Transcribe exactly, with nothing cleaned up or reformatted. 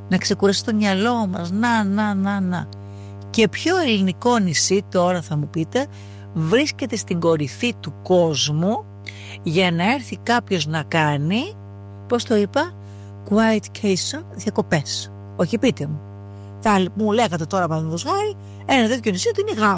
να ξεκουράσει το μυαλό μας, να, να, να, να. Και ποιο ελληνικό νησί, τώρα θα μου πείτε, βρίσκεται στην κορυφή του κόσμου για να έρθει κάποιος να κάνει, πώς το είπα, quiet cation, διακοπές. Όχι, πείτε μου. Θα μου λέγατε τώρα, παραδείγματος χάρη, ένα τέτοιο νησί ότι είναι η Γάβδα.